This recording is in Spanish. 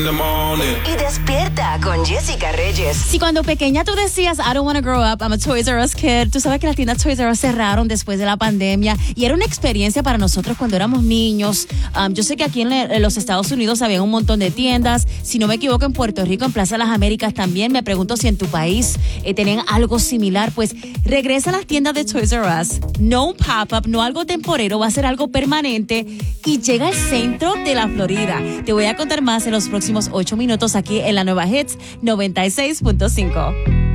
Y despierta con Jessica Reyes. Si cuando pequeña tú decías, I don't want to grow up, I'm a Toys R Us kid, tú sabes que las tiendas Toys R Us cerraron después de la pandemia y era una experiencia para nosotros cuando éramos niños. Yo sé que aquí en los Estados Unidos había un montón de tiendas. Si no me equivoco, en Puerto Rico, en Plaza Las Américas también. Me pregunto si en tu país tenían algo similar. Pues regresa a las tiendas de Toys R Us. No un pop-up, no algo temporero, va a ser algo permanente y llega al centro de la Florida. Te voy a contar más en los próximos 8 minutos aquí en la Nueva Hits 96.5.